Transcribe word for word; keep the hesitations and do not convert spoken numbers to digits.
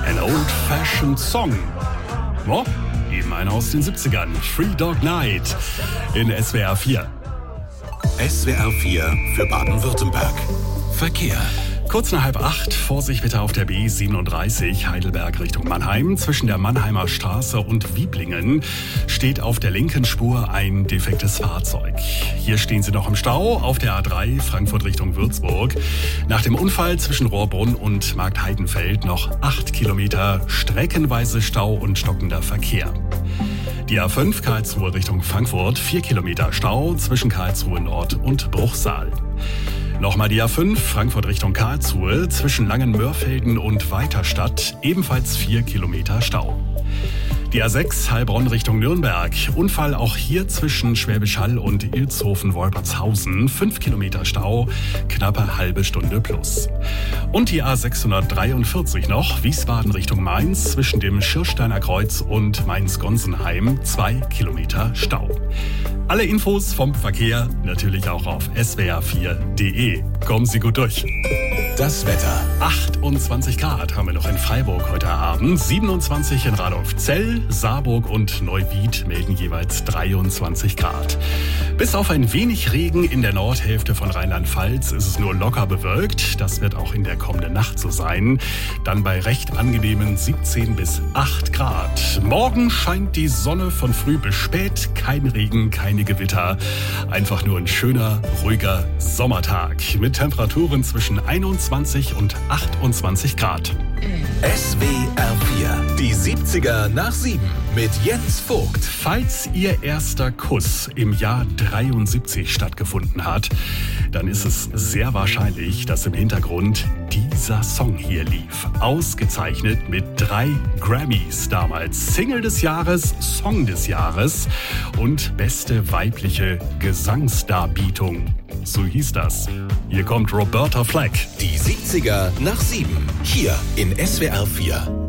An Old-Fashioned Song. Oh, eben einer aus den siebzigern. Three Dog Night in S W R vier. S W R vier für Baden-Württemberg. Verkehr. Kurz nach halb acht, Vorsicht bitte auf der B siebenunddreißig Heidelberg Richtung Mannheim. Zwischen der Mannheimer Straße und Wieblingen steht auf der linken Spur ein defektes Fahrzeug. Hier stehen Sie noch im Stau auf der A drei Frankfurt Richtung Würzburg. Nach dem Unfall zwischen Rohrbrunn und Marktheidenfeld noch acht Kilometer streckenweise Stau und stockender Verkehr. Die A fünf Karlsruhe Richtung Frankfurt, vier Kilometer Stau zwischen Karlsruhe Nord und Bruchsal. Nochmal die A fünf, Frankfurt Richtung Karlsruhe, zwischen Langenmörfelden und Weiterstadt, ebenfalls vier Kilometer Stau. Die A sechs, Heilbronn Richtung Nürnberg, Unfall auch hier zwischen Schwäbisch Hall und Ilshofen-Wolpertshausen, fünf Kilometer Stau, knappe halbe Stunde plus. Und die A sechshundertdreiundvierzig noch, Wiesbaden Richtung Mainz, zwischen dem Schirsteiner Kreuz und Mainz-Gonsenheim, zwei Kilometer Stau. Alle Infos vom Verkehr natürlich auch auf S W R vier punkt de. Kommen Sie gut durch. Das Wetter. achtundzwanzig Grad haben wir noch in Freiburg heute Abend, siebenundzwanzig in Radolfzell, Saarburg und Neuwied melden jeweils dreiundzwanzig Grad. Bis auf ein wenig Regen in der Nordhälfte von Rheinland-Pfalz ist es nur locker bewölkt. Das wird auch in der kommenden Nacht so sein. Dann bei recht angenehmen siebzehn bis acht Grad. Morgen scheint die Sonne von früh bis spät. Kein Regen, keine Gewitter. Einfach nur ein schöner, ruhiger Sommertag mit Temperaturen zwischen einundzwanzig und achtundzwanzig Grad. S W R vier, die siebziger nach sieben mit Jens Vogt. Falls Ihr erster Kuss im Jahr dreiundsiebzig stattgefunden hat, dann ist es sehr wahrscheinlich, dass im Hintergrund dieser Song hier lief. Ausgezeichnet mit drei Grammys damals. Single des Jahres, Song des Jahres und beste weibliche Gesangsdarbietung. So hieß das. Hier kommt Roberta Flack. Die siebziger nach sieben. Hier in S W R vier.